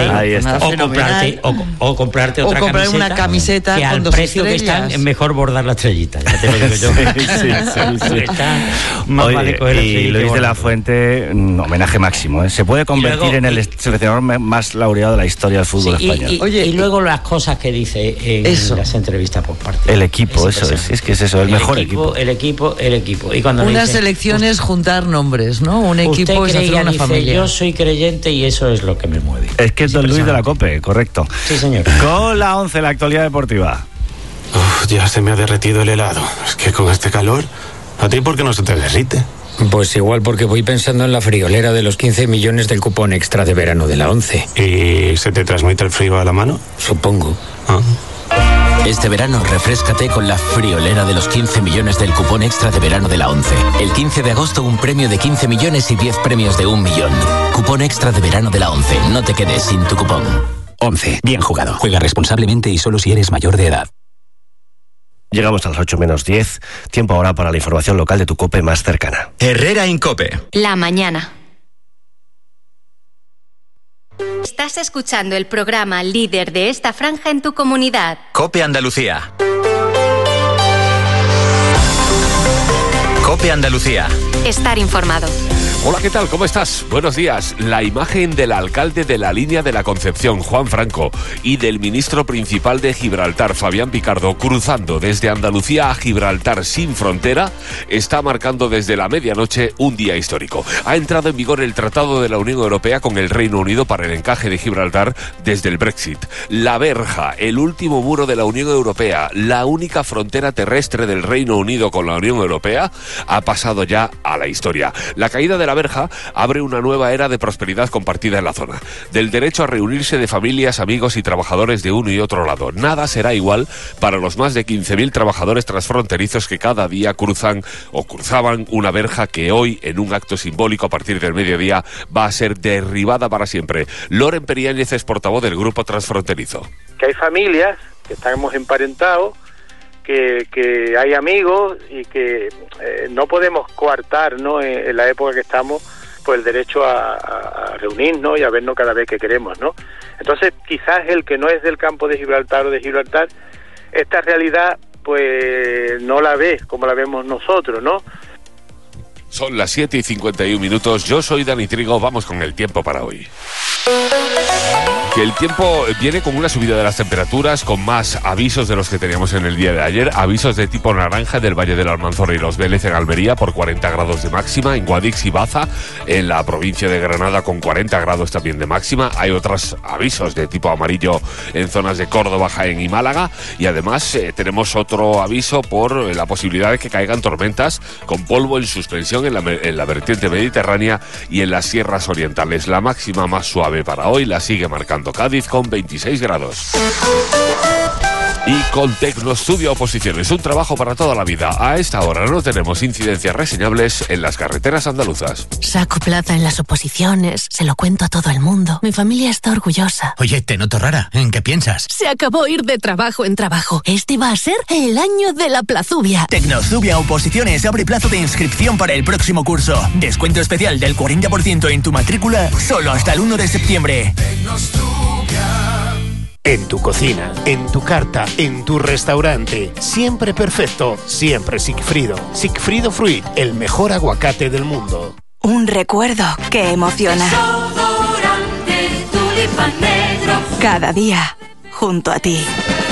Claro, ahí está. O comprarte otra comprar una camiseta que con al 2 precio estrellas. que están es mejor bordar la estrellita. Ya te lo digo yo. Sí. Está más Oye, vale coger la y estrellita Luis de bordarla. la Fuente, homenaje máximo, ¿eh? Se puede convertir luego, en el seleccionador más laureado de la historia del fútbol español. Y luego las cosas que dice en las entrevistas por parte. El equipo, es que es eso, el mejor equipo. El equipo. Y cuando Unas dice, elecciones juntar nombres, ¿no? Un equipo es hacer una dice, familia. yo soy creyente y eso es lo que me mueve. Es que es don Luis de la COPE, correcto. Sí, señor. Con la 11, la actualidad deportiva. Ya se me ha derretido el helado. Es que con este calor, ¿a ti por qué no se te derrite? Pues igual porque voy pensando en la friolera de los 15 millones del cupón extra de verano de la 11. ¿Y se te transmite el frío a la mano? Supongo. Este verano refréscate con la friolera de los 15 millones del cupón extra de verano de la 11. El 15 de agosto un premio de 15 millones y 10 premios de 1 millón. Cupón extra de verano de la 11. No te quedes sin tu cupón. 11. Bien jugado. Juega responsablemente y solo si eres mayor de edad. Llegamos a las 8 menos 10. Tiempo ahora para la información local de tu COPE más cercana. Herrera Incope. La mañana. Estás escuchando el programa líder de esta franja en tu comunidad. COPE Andalucía. COPE Andalucía. Estar informado. Hola, ¿qué tal? ¿Cómo estás? Buenos días. La imagen del alcalde de la Línea de la Concepción, Juan Franco, y del ministro principal de Gibraltar, Fabián Picardo, cruzando desde Andalucía a Gibraltar sin frontera, está marcando desde la medianoche un día histórico. Ha entrado en vigor el Tratado de la Unión Europea con el Reino Unido para el encaje de Gibraltar desde el Brexit. La verja, el último muro de la Unión Europea, la única frontera terrestre del Reino Unido con la Unión Europea, ha pasado ya a la historia. La caída de la verja abre una nueva era de prosperidad compartida en la zona, del derecho a reunirse de familias, amigos y trabajadores de uno y otro lado. Nada será igual para los más de 15.000 trabajadores transfronterizos que cada día cruzan o cruzaban una verja que hoy, en un acto simbólico a partir del mediodía, va a ser derribada para siempre. Loren Periáñez es portavoz del grupo transfronterizo. Que hay familias que estamos emparentados, que hay amigos y que no podemos coartar, ¿no?, en la época que estamos, pues el derecho a reunirnos y a vernos cada vez que queremos, ¿no? Entonces, quizás el que no es del campo de Gibraltar o de Gibraltar, esta realidad pues no la ve como la vemos nosotros, ¿no? Son las 7:51. Yo soy Dani Trigo. Vamos con el tiempo para hoy. Que el tiempo viene con una subida de las temperaturas, con más avisos de los que teníamos en el día de ayer. Avisos de tipo naranja del Valle del Almanzora y Los Vélez en Almería por 40 grados de máxima. En Guadix y Baza, en la provincia de Granada, con 40 grados también de máxima. Hay otros avisos de tipo amarillo en zonas de Córdoba, Jaén y Málaga. Y además tenemos otro aviso por la posibilidad de que caigan tormentas con polvo en suspensión en la vertiente mediterránea y en las sierras orientales. La máxima más suave para hoy la sigue marcando Cádiz con 26 grados. Y con Tecnostudio Oposiciones, un trabajo para toda la vida. A esta hora no tenemos incidencias reseñables en las carreteras andaluzas. Saco plaza en las oposiciones, se lo cuento a todo el mundo. Mi familia está orgullosa. Oye, te noto rara. ¿En qué piensas? Se acabó ir de trabajo en trabajo. Este va a ser el año de la plazubia. Tecnostudio Oposiciones abre plazo de inscripción para el próximo curso. Descuento especial del 40% en tu matrícula solo hasta el 1 de septiembre. En tu cocina, en tu carta, en tu restaurante. Siempre perfecto, siempre Sigfrido. Sigfrido Fruit, el mejor aguacate del mundo. Un recuerdo que emociona. Cada día, junto a ti.